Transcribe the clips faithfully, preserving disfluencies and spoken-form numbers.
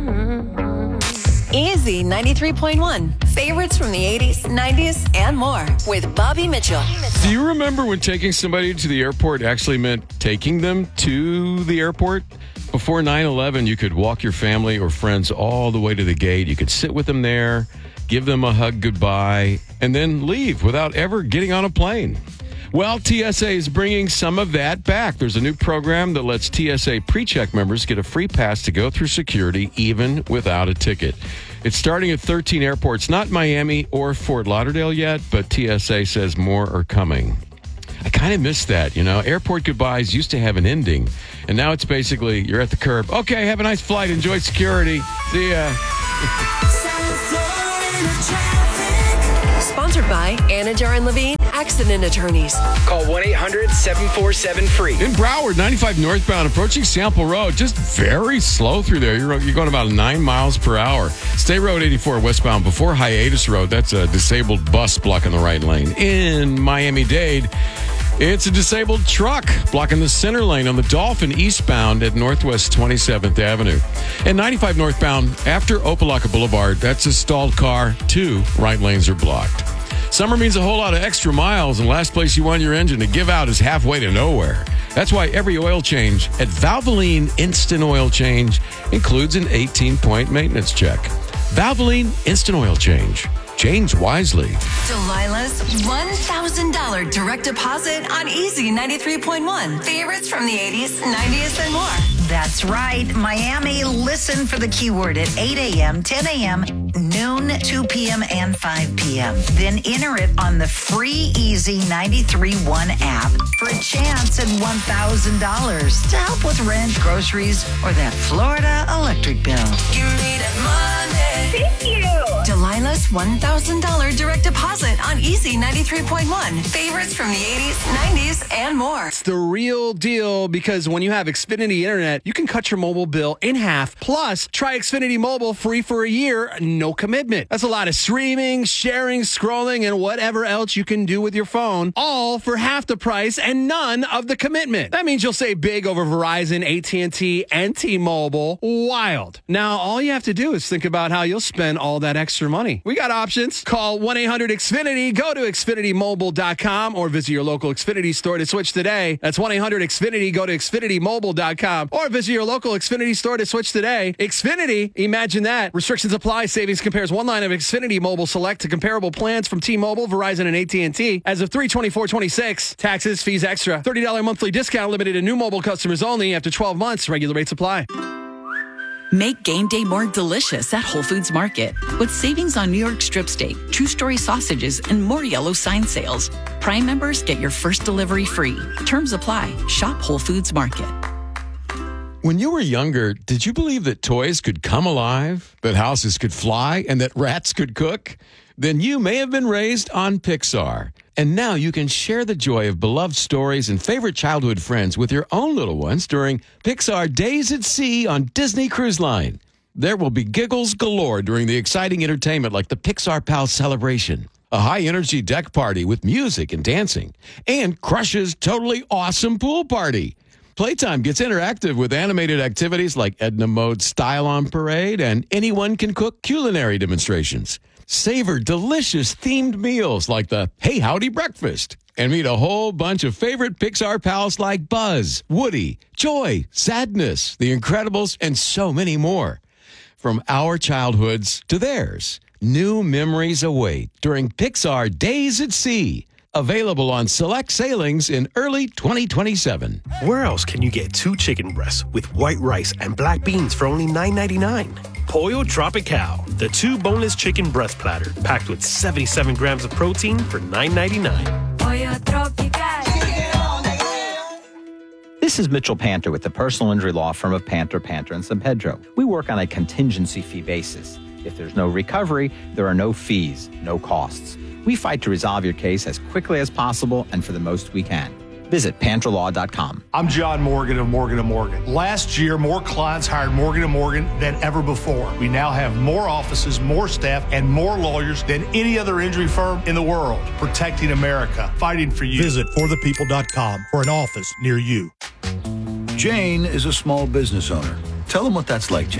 Easy ninety-three point one. Favorites from the eighties, nineties, and more with Bobby Mitchell. Do you remember when taking somebody to the airport actually meant taking them to the airport? Before nine eleven, you could walk your family or friends all the way to the gate. You could sit with them there, give them a hug goodbye, and then leave without ever getting on a plane. Well, T S A is bringing some of that back. There's a new program that lets T S A pre-check members get a free pass to go through security even without a ticket. It's starting at thirteen airports, not Miami or Fort Lauderdale yet, but T S A says more are coming. I kind of miss that, you know. Airport goodbyes used to have an ending, and now it's basically you're at the curb. Okay, have a nice flight. Enjoy security. See ya. Sponsored by Anajar and Levine Accident Attorneys. Call one eight hundred seven four seven free. In Broward, ninety-five northbound, approaching Sample Road, just very slow through there. You're, you're going about nine miles per hour. State Road eighty-four westbound before Hiatus Road. That's a disabled bus blocking the right lane. In Miami-Dade, it's a disabled truck blocking the center lane on the Dolphin eastbound at Northwest twenty-seventh Avenue. And ninety-five northbound after Opelika Boulevard, that's a stalled car. Two right lanes are blocked. Summer means a whole lot of extra miles, and last place you want your engine to give out is halfway to nowhere. That's why every oil change at Valvoline Instant Oil Change includes an eighteen-point maintenance check. Valvoline Instant Oil Change. Change wisely. Delilah's one thousand dollars direct deposit on Easy ninety-three point one. Favorites from the eighties, nineties, and more. That's right. Miami, listen for the keyword at eight a.m., ten a.m., noon, two p.m., and five p.m. Then enter it on the free Easy ninety-three point one app for a chance at one thousand dollars to help with rent, groceries, or that Florida electric bill. Give me that money. Thank you. Delilah's one thousand dollars direct deposit on Easy ninety-three point one. Favorites from the eighties, nineties, and more. It's the real deal because when you have Xfinity Internet, you can cut your mobile bill in half. Plus, try Xfinity Mobile free for a year, no commitment. That's a lot of streaming, sharing, scrolling, and whatever else you can do with your phone, all for half the price and none of the commitment. That means you'll save big over Verizon, A T and T, and T-Mobile. Wild. Now, all you have to do is think about how you'll spend all that extra money. We got options. Call one eight hundred X Finity, go to Xfinity Mobile dot com, or visit your local Xfinity store to switch today. That's one eight hundred X Finity, go to Xfinity Mobile dot com, or visit your local Xfinity store to switch today. Xfinity, imagine that. Restrictions apply. Savings compares one line of Xfinity Mobile Select to comparable plans from T-Mobile, Verizon, and A T and T as of three twenty-four twenty-six. Taxes, fees extra. thirty dollars monthly discount limited to new mobile customers only after twelve months. Regular rates apply. Make game day more delicious at Whole Foods Market with savings on New York strip steak, two-story sausages, and more yellow sign sales. Prime members get your first delivery free. Terms apply. Shop Whole Foods Market. When you were younger, did you believe that toys could come alive, that houses could fly, and that rats could cook? Then you may have been raised on Pixar. And now you can share the joy of beloved stories and favorite childhood friends with your own little ones during Pixar Days at Sea on Disney Cruise Line. There will be giggles galore during the exciting entertainment like the Pixar Pal Celebration, a high-energy deck party with music and dancing, and Crush's totally awesome pool party. Playtime gets interactive with animated activities like Edna Mode's Style on Parade and Anyone Can Cook culinary demonstrations. Savor delicious themed meals like the Hey Howdy Breakfast and meet a whole bunch of favorite Pixar pals like Buzz, Woody, Joy, Sadness, The Incredibles, and so many more. From our childhoods to theirs, new memories await during Pixar Days at Sea. Available on select sailings in early twenty twenty-seven. Where else can you get two chicken breasts with white rice and black beans for only nine ninety-nine? Pollo Tropical, the two boneless chicken breast platter, packed with seventy-seven grams of protein for nine ninety-nine. Pollo Tropical. This is Mitchell Panter with the personal injury law firm of Panter, Panter, and San Pedro. We work on a contingency fee basis. If there's no recovery, there are no fees, no costs. We fight to resolve your case as quickly as possible and for the most we can. Visit panter law dot com. I'm John Morgan of Morgan and Morgan. Last year, more clients hired Morgan and Morgan than ever before. We now have more offices, more staff, and more lawyers than any other injury firm in the world. Protecting America, fighting for you. Visit for the people dot com for an office near you. Jane is a small business owner. Tell them what that's like, Jane.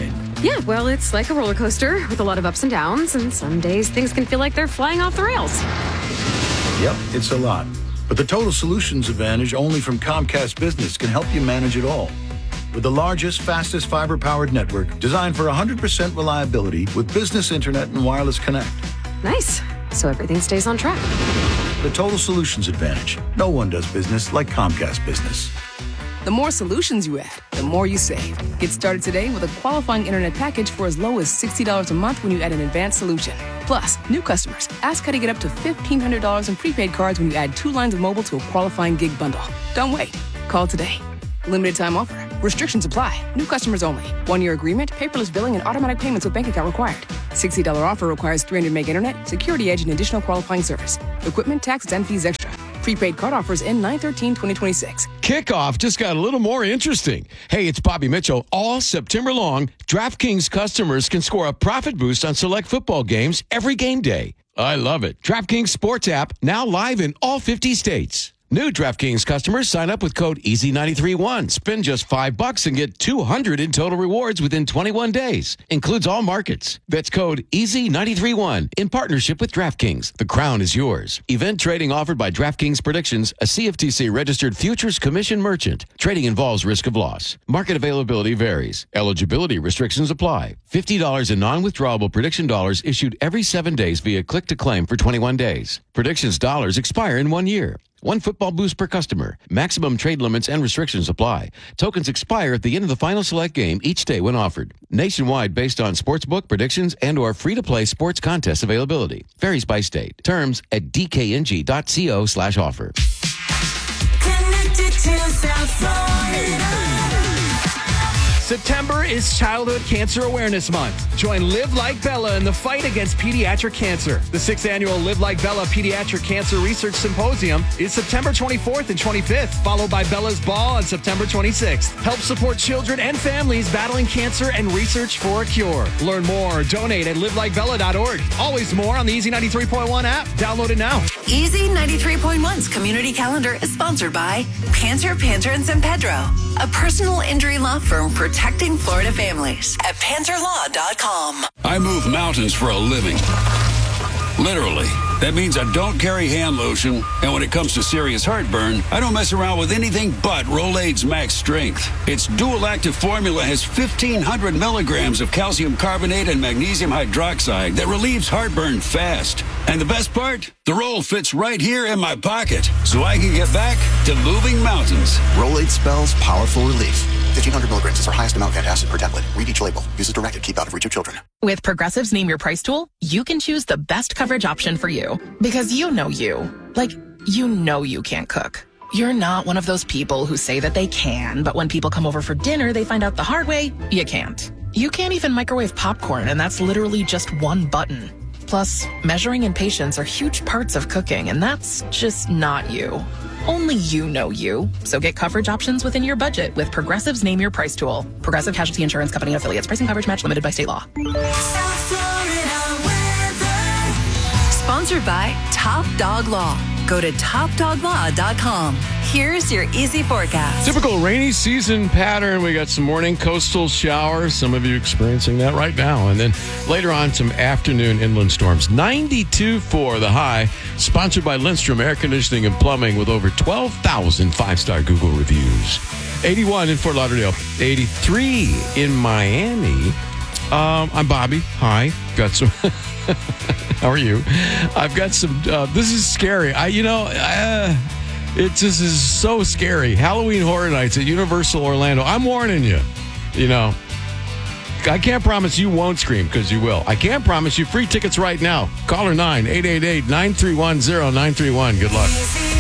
Yeah, well, it's like a roller coaster with a lot of ups and downs, and some days things can feel like they're flying off the rails. Yep, it's a lot. But the Total Solutions Advantage only from Comcast Business can help you manage it all. With the largest, fastest fiber-powered network designed for one hundred percent reliability with business internet and wireless connect. Nice. So everything stays on track. The Total Solutions Advantage. No one does business like Comcast Business. The more solutions you add, the more you save. Get started today with a qualifying internet package for as low as sixty dollars a month when you add an advanced solution. Plus, new customers, ask how to get up to fifteen hundred dollars in prepaid cards when you add two lines of mobile to a qualifying gig bundle. Don't wait. Call today. Limited time offer. Restrictions apply. New customers only. One-year agreement, paperless billing, and automatic payments with bank account required. sixty dollars offer requires three hundred meg internet, security edge, and additional qualifying service. Equipment, taxes, and fees extra. Prepaid card offers end nine thirteen twenty twenty-six. Kickoff just got a little more interesting. Hey, it's Bobby Mitchell. All September long, DraftKings customers can score a profit boost on select football games every game day. I love it. DraftKings Sports app now live in all fifty states. New DraftKings customers sign up with code E A S Y nine three one. Spend just five bucks and get two hundred in total rewards within twenty-one days. Includes all markets. That's code E A S Y nine three one in partnership with DraftKings. The crown is yours. Event trading offered by DraftKings Predictions, a C F T C registered futures commission merchant. Trading involves risk of loss. Market availability varies. Eligibility restrictions apply. fifty dollars in non-withdrawable prediction dollars issued every seven days via click to claim for twenty-one days. Predictions dollars expire in one year. One football boost per customer. Maximum trade limits and restrictions apply. Tokens expire at the end of the final select game each day when offered. Nationwide based on sportsbook predictions and or free-to-play sports contest availability. Varies by state. Terms at dkng.co slash offer. Connected to South Florida. September is Childhood Cancer Awareness Month. Join Live Like Bella in the fight against pediatric cancer. The sixth annual Live Like Bella Pediatric Cancer Research Symposium is September twenty-fourth and twenty-fifth, followed by Bella's Ball on September twenty-sixth. Help support children and families battling cancer and research for a cure. Learn more or donate at live like bella dot org. Always more on the Easy ninety-three point one app. Download it now. Easy ninety-three point one's community calendar is sponsored by Panter, Panter and San Pedro, a personal injury law firm protecting Florida families at panter law dot com. I move mountains for a living. Literally. That means I don't carry hand lotion, and when it comes to serious heartburn, I don't mess around with anything but Rolaids Max Strength. Its dual-active formula has fifteen hundred milligrams of calcium carbonate and magnesium hydroxide that relieves heartburn fast. And the best part? The roll fits right here in my pocket, so I can get back to moving mountains. Rolaids spells powerful relief. fifteen hundred milligrams is our highest amount of antacid per tablet. Read each label. Use as directed. Keep out of reach of children. With Progressive's Name Your Price tool, you can choose the best coverage option for you. Because you know you. Like, you know you can't cook. You're not one of those people who say that they can, but when people come over for dinner, they find out the hard way, you can't. You can't even microwave popcorn, and that's literally just one button. Plus, measuring and patience are huge parts of cooking, and that's just not you. Only you know you. So get coverage options within your budget with Progressive's Name Your Price tool. Progressive Casualty Insurance Company and affiliates. Pricing coverage match limited by state law. South Florida weather. Sponsored by Top Dog Law. Go to top dog law dot com. Here's your easy forecast. Typical rainy season pattern. We got some morning coastal showers. Some of you experiencing that right now. And then later on, some afternoon inland storms. ninety-two for the high. Sponsored by Lindstrom Air Conditioning and Plumbing with over twelve thousand five-star Google reviews. eighty-one in Fort Lauderdale. eighty-three in Miami. Um, I'm Bobby. Hi. Got some... How are you? I've got some... Uh, this is scary. I, you know... Uh, It just is so scary. Halloween Horror Nights at Universal Orlando. I'm warning you. You know, I can't promise you won't scream because you will. I can't promise you free tickets right now. Caller nine eight eight eight, nine three one, zero nine three one. Good luck.